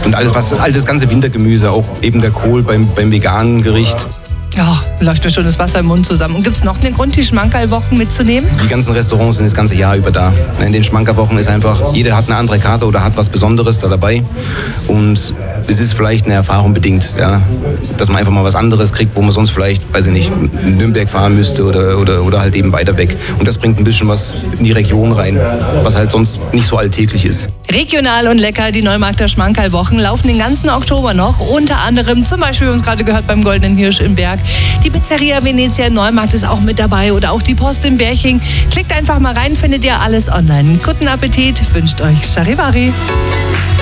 Und all das ganze Wintergemüse, auch eben der Kohl beim veganen Gericht. Ja, läuft mir schon das Wasser im Mund zusammen. Und gibt es noch einen Grund, die Schmankerlwochen mitzunehmen? Die ganzen Restaurants sind das ganze Jahr über da. In den Schmankerwochen ist einfach, jeder hat eine andere Karte oder hat was Besonderes da dabei. Und es ist vielleicht eine Erfahrung bedingt, ja, dass man einfach mal was anderes kriegt, wo man sonst vielleicht, weiß ich nicht, in Nürnberg fahren müsste oder halt eben weiter weg. Und das bringt ein bisschen was in die Region rein, was halt sonst nicht so alltäglich ist. Regional und lecker, die Neumarkter Schmankerlwochen laufen den ganzen Oktober noch. Unter anderem zum Beispiel, wir haben es gerade gehört, beim Goldenen Hirsch im Berg. Die Pizzeria Venezia in Neumarkt ist auch mit dabei oder auch die Post in Berching. Klickt einfach mal rein, findet ihr alles online. Guten Appetit, wünscht euch Charivari.